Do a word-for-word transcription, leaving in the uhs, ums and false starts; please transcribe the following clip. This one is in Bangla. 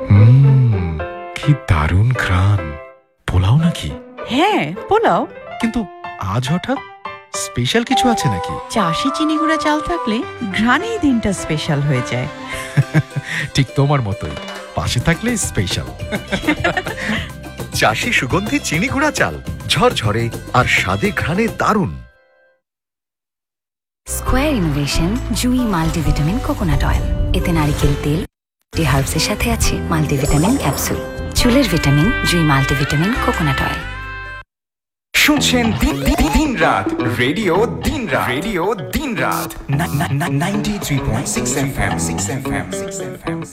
হুম, কি দারুণ ঘ্রাণ। পোলাও নাকি? হ্যাঁ, পোলাও। কিন্তু আজ হঠাৎ স্পেশাল কিছু আছে নাকি? চাষি চিনি গুঁড়া চাল থাকলে ঘ্রাণেই দিনটা স্পেশাল হয়ে যায়। ঠিক তোমার মতোই, পাশে থাকলে স্পেশাল। চাষি সুগন্ধি চিনি গুঁড়া চাল, ঝরঝরে আর স্বাদে ঘ্রাণে দারুণ। স্কোয়ার ইনোভেশন জুই মাল্টিভিটামিন কোকোনাট অয়েল, এতে নারিকেল তেল, টি হার্বসের সাথে আছে মাল্টিভিটামিন ক্যাপসুল। চুলের ভিটামিন জুই মাল্টিভিটামিন কোকোনাট অয়েল। শুনছেন দিন রাত রেডিও, দিন রাত রেডিও, দিন রাত ninety three point six F M.